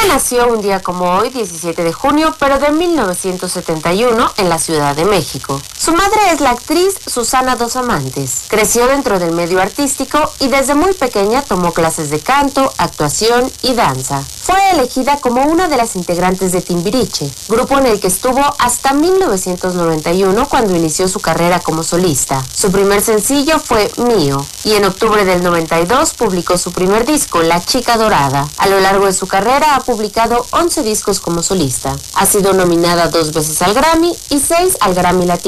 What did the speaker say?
nació un día como hoy, 17 de junio, pero de 1971, en la Ciudad de México. Su madre es la actriz Susana Dos Amantes. Creció dentro del medio artístico y desde muy pequeña tomó clases de canto, actuación y danza. Fue elegida como una de las integrantes de Timbiriche, grupo en el que estuvo hasta 1991 cuando inició su carrera como solista. Su primer sencillo fue Mío, y en octubre del 92 publicó su primer disco, La Chica Dorada. A lo largo de su carrera ha publicado 11 discos como solista. Ha sido nominada 2 veces al Grammy y 6 al Grammy Latino.